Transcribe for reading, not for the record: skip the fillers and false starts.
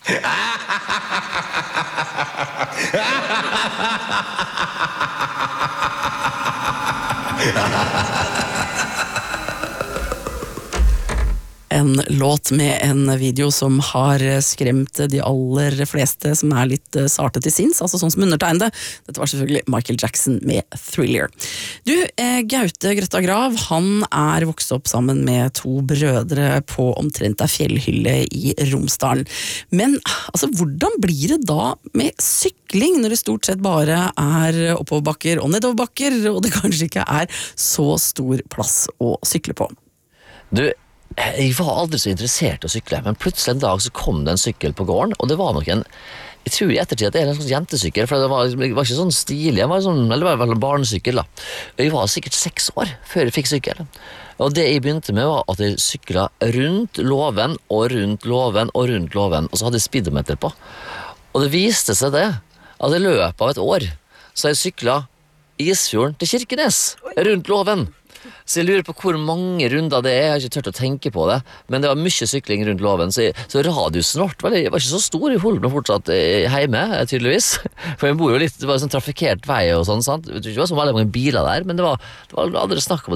En låt med en video som har skremt de aller fleste som litt sarte til sinns, altså sånn som undertegnede. Dette var selvfølgelig Michael Jackson med Thriller. Du, Gaute Grøtta Grav, han vokst opp sammen med 2 brødre på omtrent ei fjellhylle i Romsdalen. Men altså, hvordan blir det da med sykling når det stort sett bare oppoverbakker og nedoverbakker, og det kanskje ikke så stor plass å sykle på? Du, jeg var aldri så interessert i å sykle, men plutselig en dag så kom det en sykkel på gården, og det var nok jeg tror i ettertid at det en sånn jentesykkel, for det var ikke sånn stilig, det var vel en barnesykkel da. Jeg var sikkert 6 år før jeg fikk sykkel. Og det jeg begynte med var at jeg syklet rundt låven, og rundt låven, og rundt låven, og så hadde jeg speedometer på. Og det viste seg det, at i løpet av et år, så jeg syklet Isfjorden til Kirkenes, rundt låven. Så jeg lurer på hvor mange runder det jeg har ikke tørt å tenke på det, men det var mye sykling rundt låven, så radiusen var ikke så stor. Jeg holdt meg fortsatt hjemme, tydeligvis, for jeg bor jo litt, det var sånn trafikert vei og sånn, sant? Det var så veldig mange biler der, men det var aldri snakk om